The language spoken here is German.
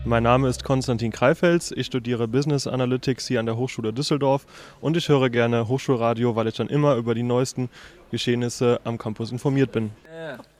Mein Name ist Konstantin Kreifels, ich studiere Business Analytics hier an der Hochschule Düsseldorf und ich höre gerne Hochschulradio, weil ich dann immer über die neuesten Geschehnisse am Campus informiert bin. Ja.